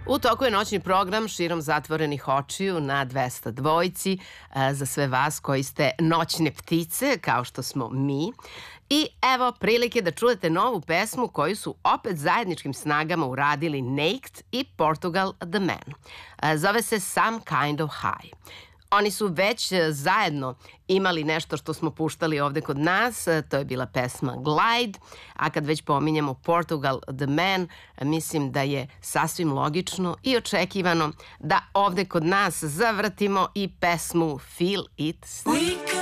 U toku je noćni program širom zatvorenih očiju na 202 za sve vas koji ste noćne ptice, kao što smo mi. I evo prilike da čujete novu pesmu koju su opet zajedničkim snagama uradili Naked i Portugal The Man. Zove se Some Kind of High. Oni su već zajedno imali nešto što smo puštali ovde kod nas, to je bila pesma Glide, a kad već pominjemo Portugal The Man, mislim da je sasvim logično i očekivano da ovde kod nas zavrtimo i pesmu Feel It Still.